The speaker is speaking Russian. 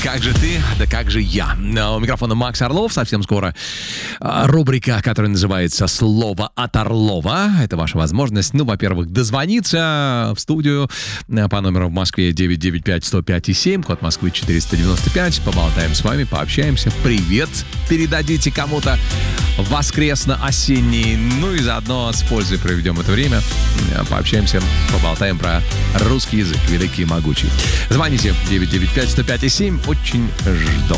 как же ты, да как же я. У микрофона Макс Орлов. Совсем скоро рубрика, которая называется «Слово от Орлова». Это ваша возможность, во-первых, дозвониться в студию по номеру в Москве 995-105-7, код Москвы 495. Поболтаем с вами, пообщаемся. Привет передадите кому-то воскресно-осенний. И заодно с пользой проведем это время. Пообщаемся, поболтаем про русский язык великий и могучий. Звоните 995-105-7. Очень жду.